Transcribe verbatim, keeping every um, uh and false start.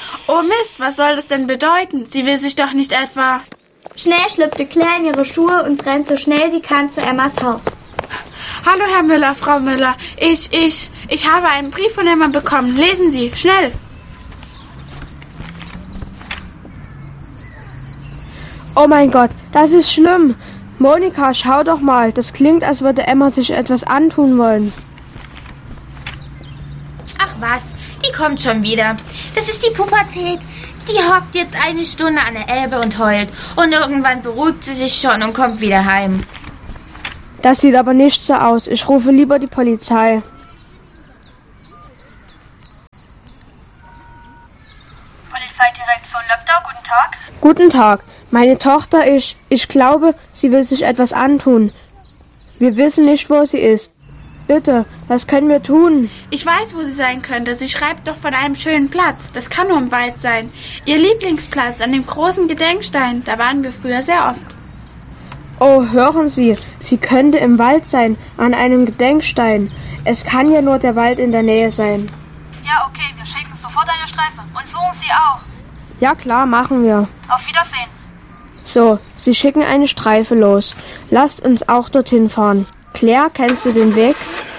Oh Mist, was soll das denn bedeuten? Sie will sich doch nicht etwa... Schnell schlüpfte Claire in ihre Schuhe und rennt so schnell sie kann zu Emmas Haus. Hallo, Herr Müller, Frau Müller. Ich, ich, ich habe einen Brief von Emma bekommen. Lesen Sie, schnell. Oh mein Gott, das ist schlimm. Monika, schau doch mal. Das klingt, als würde Emma sich etwas antun wollen. Ach was, die kommt schon wieder. Das ist die Pubertät. Die hockt jetzt eine Stunde an der Elbe und heult. Und irgendwann beruhigt sie sich schon und kommt wieder heim. Das sieht aber nicht so aus. Ich rufe lieber die Polizei. Polizeidirektion Löbdau, guten Tag. Guten Tag. Meine Tochter, ich, ich glaube, sie will sich etwas antun. Wir wissen nicht, wo sie ist. Bitte, was können wir tun? Ich weiß, wo sie sein könnte. Sie schreibt doch von einem schönen Platz. Das kann nur im Wald sein. Ihr Lieblingsplatz an dem großen Gedenkstein. Da waren wir früher sehr oft. Oh, hören Sie, sie könnte im Wald sein, an einem Gedenkstein. Es kann ja nur der Wald in der Nähe sein. Ja, okay, wir schicken sofort eine Streife. Und suchen Sie auch. Ja klar, machen wir. Auf Wiedersehen. So, Sie schicken eine Streife los. Lasst uns auch dorthin fahren. Claire, kennst du den Weg?